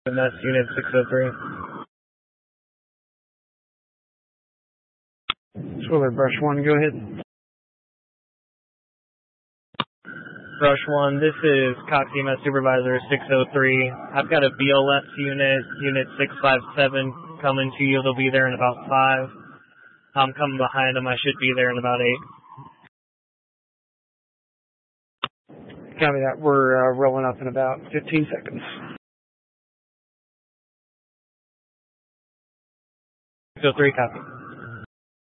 And that's Unit 603. Swiller, Brush 1, go ahead. Brush 1, this is Cox EMS Supervisor 603. I've got a BLS Unit 657, coming to you. They'll be there in about 5. I'm coming behind them. I should be there in about 8. Copy that. We're rolling up in about 15 seconds. 603, copy.